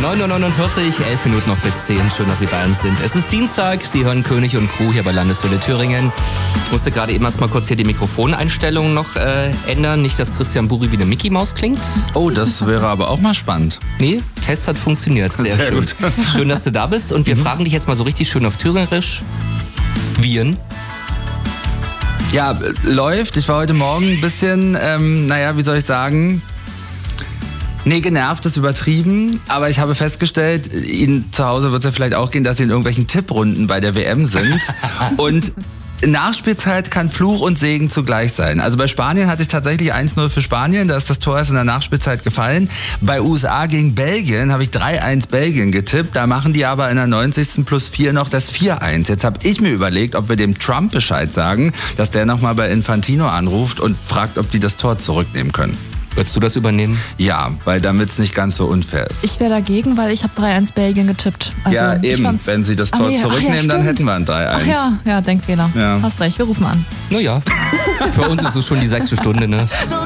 9:49, 11 Minuten noch bis 10. Schön, dass Sie bei uns sind. Es ist Dienstag, Sie hören König und Crew hier bei Landeswelle Thüringen. Ich musste gerade eben erstmal kurz hier die Mikrofoneinstellungen noch ändern. Nicht, dass Christian Buri wie eine Mickey-Maus klingt. Oh, das wäre aber auch mal spannend. Nee, Test hat funktioniert. Sehr schön. Gut. Schön, dass du da bist. Und wir fragen dich jetzt mal so richtig schön auf Thüringerisch. Wien? Ja, läuft. Ich war heute Morgen ein bisschen, wie soll ich sagen... Nee, genervt ist übertrieben, aber ich habe festgestellt, Ihnen zu Hause wird es ja vielleicht auch gehen, dass Sie in irgendwelchen Tipprunden bei der WM sind. Und Nachspielzeit kann Fluch und Segen zugleich sein. Also bei Spanien hatte ich tatsächlich 1-0 für Spanien, da ist das Tor erst in der Nachspielzeit gefallen. Bei USA gegen Belgien habe ich 3-1 Belgien getippt, da machen die aber in der 90. plus 4 noch das 4-1. Jetzt habe ich mir überlegt, ob wir dem Trump Bescheid sagen, dass der nochmal bei Infantino anruft und fragt, ob die das Tor zurücknehmen können. Würdest du das übernehmen? Ja, weil damit es nicht ganz so unfair ist. Ich wäre dagegen, weil ich habe 3-1 Belgien getippt. Also ja, eben. Wenn sie das Tor zurücknehmen, dann hätten wir ein 3-1. Ja, Denkfehler. Ja. Hast recht, wir rufen an. Naja, für uns ist es schon die 6. Stunde, ne?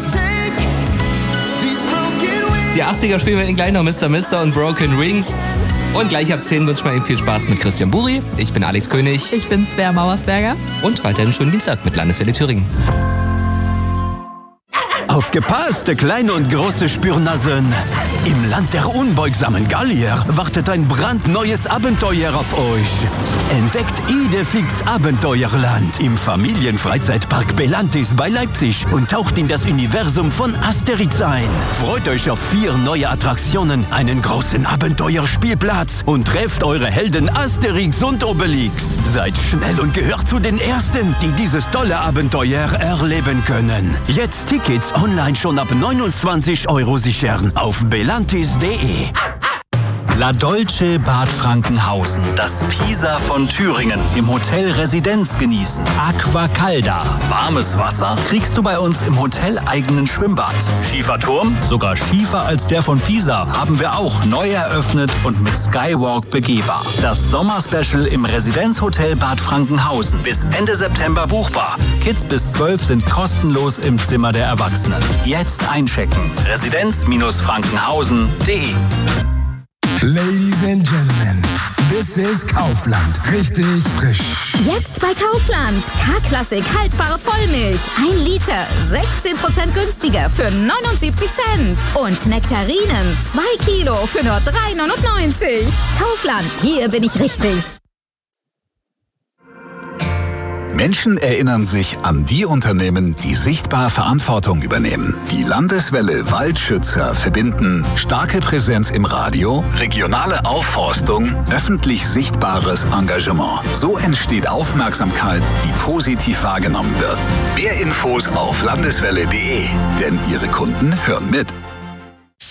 Die 80er spielen wir gleich noch Mr. und Broken Rings. Und gleich ab 10 wünschen wir Ihnen viel Spaß mit Christian Buri. Ich bin Alex König. Ich bin Svea Mauersberger. Und weiterhin schönen Dienstag mit Landeswelle Thüringen. Aufgepasst, kleine und große Spürnasen! Im Land der unbeugsamen Gallier wartet ein brandneues Abenteuer auf euch. Entdeckt Idefix Abenteuerland im Familienfreizeitpark Belantis bei Leipzig und taucht in das Universum von Asterix ein. Freut euch auf 4 neue Attraktionen, einen großen Abenteuerspielplatz und trefft eure Helden Asterix und Obelix. Seid schnell und gehört zu den Ersten, die dieses tolle Abenteuer erleben können. Jetzt Tickets online schon ab 29 € sichern auf belantis.de. La Dolce Bad Frankenhausen, das Pisa von Thüringen, im Hotel Residenz genießen. Aquacalda, warmes Wasser kriegst du bei uns im hoteleigenen Schwimmbad. Schieferturm, sogar schiefer als der von Pisa, haben wir auch neu eröffnet und mit Skywalk begehbar. Das Sommerspecial im Residenzhotel Bad Frankenhausen, bis Ende September buchbar. Kids bis 12 sind kostenlos im Zimmer der Erwachsenen. Jetzt einchecken. Residenz-frankenhausen.de. Ladies and Gentlemen, this is Kaufland. Richtig frisch. Jetzt bei Kaufland. K-Klassik haltbare Vollmilch. 1 Liter, 16% günstiger für 79 Cent. Und Nektarinen, 2 Kilo für nur 3,99. Kaufland, hier bin ich richtig. Menschen erinnern sich an die Unternehmen, die sichtbar Verantwortung übernehmen. Die Landeswelle Waldschützer verbinden starke Präsenz im Radio, regionale Aufforstung, öffentlich sichtbares Engagement. So entsteht Aufmerksamkeit, die positiv wahrgenommen wird. Mehr Infos auf landeswelle.de, denn Ihre Kunden hören mit.